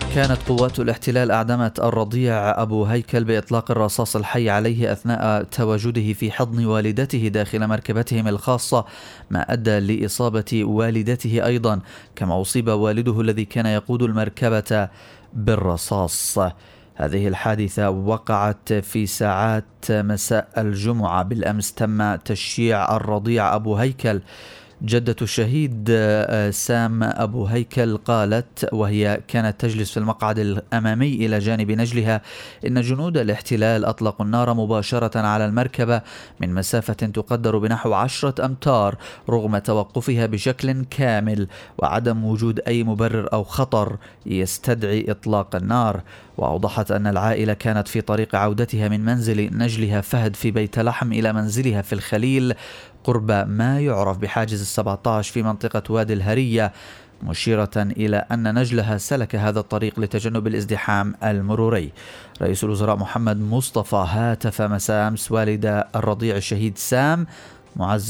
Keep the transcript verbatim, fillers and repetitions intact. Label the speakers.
Speaker 1: كانت قوات الاحتلال أعدمت الرضيع أبو هيكل بإطلاق الرصاص الحي عليه أثناء تواجده في حضن والدته داخل مركبتهم الخاصة، ما أدى لإصابة والدته أيضا، كما أصيب والده الذي كان يقود المركبة بالرصاص. هذه الحادثة وقعت في ساعات مساء الجمعة بالأمس. تم تشييع الرضيع أبو هيكل. جدة الشهيد سام أبو هيكل قالت وهي كانت تجلس في المقعد الأمامي إلى جانب نجلها إن جنود الاحتلال أطلقوا النار مباشرة على المركبة من مسافة تقدر بنحو عشرة أمتار رغم توقفها بشكل كامل وعدم وجود أي مبرر أو خطر يستدعي إطلاق النار. وأوضحت أن العائلة كانت في طريق عودتها من منزل نجلها فهد في بيت لحم إلى منزلها في الخليل قرب ما يعرف بحاجز السبعة عشر في منطقة وادي الهرية، مشيرة إلى أن نجلها سلك هذا الطريق لتجنب الازدحام المروري. رئيس الوزراء محمد مصطفى هاتف مساء أمس والد الرضيع الشهيد سام معزز